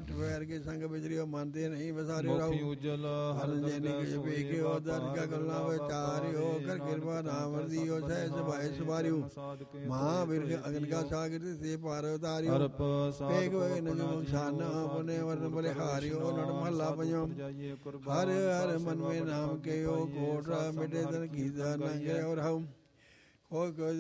ਅੱਠ ਵੈਰ ਕੇ ਸੰਗ ਵਿਚਰਿਓ ਮੰਨਦੇ ਨਹੀਂ ਵਿਸਾਰਿਓ ਰਹੋ ਉਜਲ ਹਰਨ ਜੇ ਨਿਕਲ ਵੇਖਿਓ ਦਰਗਾ ਗੱਲਾਂ ਵਿਚਾਰਿਓ ਕਰ ਕਿਰਪਾ ਨਾਮ ਵਰਦੀਓ ਸਹਿ ਸੁਭਾਏ ਸੁਭਾਰਿਓ ਮਹਾਵੀਰ ਅਗਨ ਕਾ ਸਾਗਰ ਸੇ ਪਾਰ ਉਤਾਰਿਓ ਪੇਗ ਵੇ ਨਜਮ ਖਾਨਾ ਬਨੇ ਵਰਨ ਬਲੇ ਹਾਰਿਓ ਨੜ ਮਹਲਾ ਪੰਜੋ ਹਰ ਹਰ ਮਨ ਮੇ ਨਾਮ ਕੇ ਓ ਕੋਟ ਮਿਟੇ ਤਨ ਕੀਦਾ ਨੰਗੇ ਔਰ ਹਉ ਕੋਈ